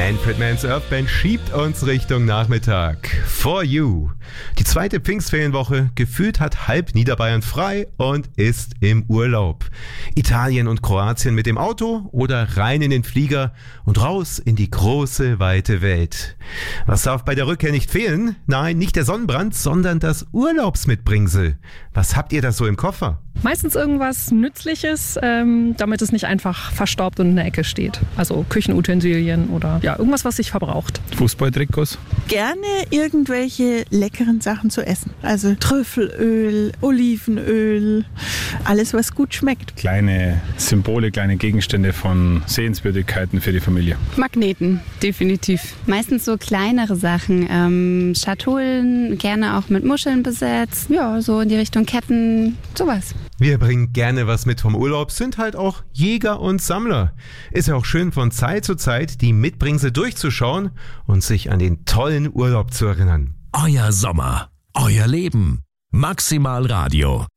Manfred Mann's Earth Band schiebt uns Richtung Nachmittag. For You. Die zweite Pfingstferienwoche. Gefühlt hat halb Niederbayern frei und ist im Urlaub. Italien und Kroatien mit dem Auto oder rein in den Flieger und raus in die große, weite Welt. Was darf bei der Rückkehr nicht fehlen? Nein, nicht der Sonnenbrand, sondern das Urlaubsmitbringsel. Was habt ihr da so im Koffer? Meistens irgendwas Nützliches, damit es nicht einfach verstaubt und in der Ecke steht. Also Küchenutensilien oder ja, irgendwas, was sich verbraucht. Fußballtrikots. Gerne irgendwelche leckeren Sachen zu essen. Also Trüffelöl, Olivenöl, alles was gut schmeckt. Kleine Symbole, kleine Gegenstände von Sehenswürdigkeiten für die Familie. Magneten, definitiv. Meistens so kleinere Sachen. Schatullen, gerne auch mit Muscheln besetzt. Ja, so in die Richtung Ketten, sowas. Wir bringen gerne was mit vom Urlaub, sind halt auch Jäger und Sammler. Ist ja auch schön von Zeit zu Zeit die Mitbringsel durchzuschauen und sich an den tollen Urlaub zu erinnern. Euer Sommer, euer Leben. Maximal Radio.